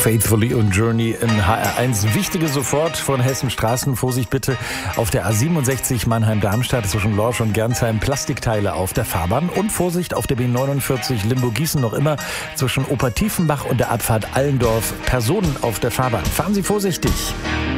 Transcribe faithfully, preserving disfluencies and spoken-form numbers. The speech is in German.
Faithfully und Journey in H R eins. Wichtige sofort von Hessen Straßen. Vorsicht bitte auf der A siebenundsechzig Mannheim-Darmstadt zwischen Lorsch und Gernsheim. Plastikteile auf der Fahrbahn. Und Vorsicht auf der B neunundvierzig Limburg-Gießen noch immer zwischen Obertiefenbach und der Abfahrt Allendorf. Personen auf der Fahrbahn. Fahren Sie vorsichtig.